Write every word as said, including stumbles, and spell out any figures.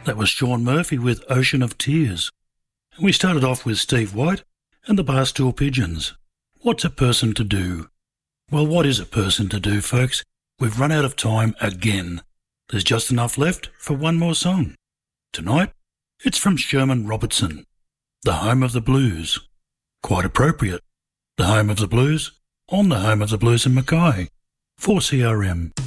That was Sean Murphy with Ocean of Tears. And we started off with Steve White and the Barstool Pigeons. What's a person to do? Well, what is a person to do, folks? We've run out of time again. There's just enough left for one more song. Tonight, it's from Sherman Robertson, The Home of the Blues. Quite appropriate. The Home of the Blues, on the Home of the Blues in Mackay, for C R M.